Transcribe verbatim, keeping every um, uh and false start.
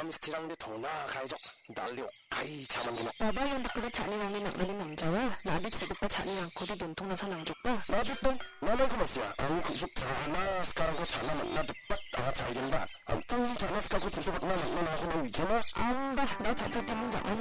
Misti랑 di tona kaijo dalio kai chaman gina. 나발년 덕분에 잔인함이 나가는 남자와 나를 지급과 잔인한 고리 눈통나 사랑족과 Maksud dong, mana ko mas ya? Ang kusuk sana sekarang ko sana na dapat ang sa agenda. Ang tung sana sekarang ko tusuk at mana mana ako na wijama. 안다 나 잡혔다는 자